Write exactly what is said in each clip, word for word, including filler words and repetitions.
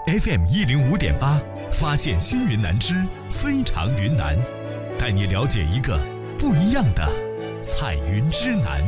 F M 一零五点八，发现新云南之非常云南，带你了解一个不一样的彩云之南。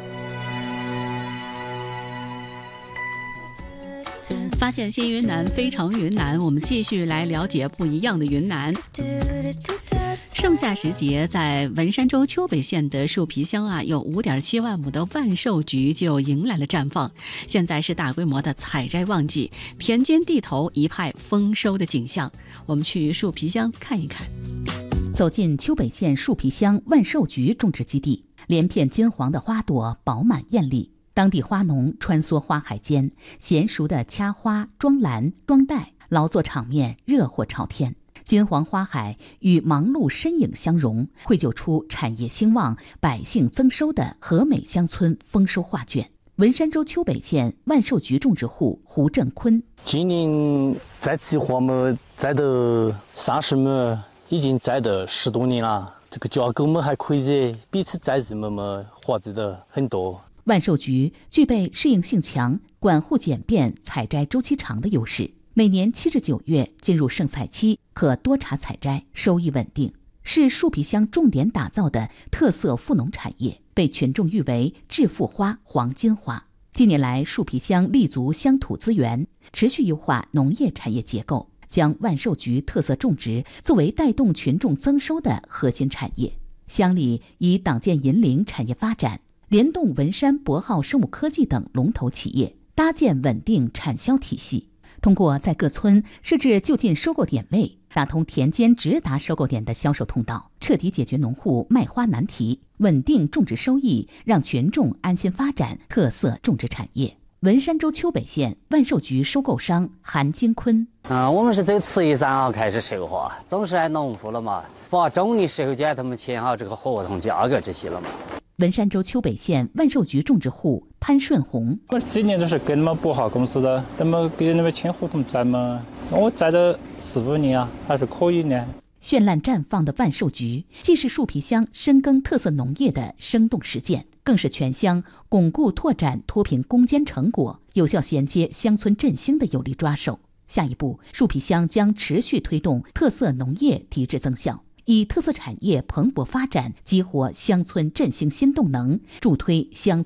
发现新云南，非常云南，我们继续来了解不一样的云南。盛夏时节，在文山州丘北县的树皮乡啊，有 五点七万亩的万寿菊就迎来了绽放。现在是大规模的采摘旺季，田间地头一派丰收的景象。我们去树皮乡看一看。 走进丘北县树皮乡万寿菊种植基地，连片金黄的花朵饱满艳丽。当地花农穿梭花海间，娴熟的掐花、装篮、装袋，劳作场面热火朝天。金黄花海与忙碌身影相融，绘就出产业兴旺、百姓增收的和美乡村丰收画卷。文山州丘北县万寿菊种植户胡正坤： 今年在计划嘛，栽的三十亩，已经栽的十多年了。这个价格嘛还可以，彼此栽日嘛嘛花子的很多。 万寿菊具备适应性强、管护简便、采摘周期长的优势。每年七至九月进入盛采期，可多茬采摘，收益稳定，是树皮乡重点打造的特色富农产业，被群众誉为致富花、黄金花。近年来，树皮乡立足乡土资源，持续优化农业产业结构，将万寿菊特色种植作为带动群众增收的核心产业。乡里以党建引领产业发展，联动文山博浩生物科技等龙头企业，搭建稳定产销体系。通过在各村设置就近收购点位，打通田间直达收购点的销售通道，彻底解决农户卖花难题，稳定种植收益，让群众安心发展特色种植产业。文山州丘北县万寿菊收购商韩金坤： 嗯，我们是走次一三号开始收花，总是按农户了嘛，发种的时候就按他们签好这个合同价格这些了嘛。 文山州丘北县万寿菊种植户潘顺红： 我今年都是跟你们博浩公司的，他们给你们签合同栽嘛，我栽了四五年啊，还是可以呢。 绚烂绽放的万寿菊，既是树皮乡深耕特色农业的生动实践，更是全乡巩固拓展脱贫攻坚成果、有效衔接乡村振兴的有力抓手。下一步，树皮乡将持续推动特色农业提质增效，以特色产业蓬勃发展激活乡村振兴新动能，助推乡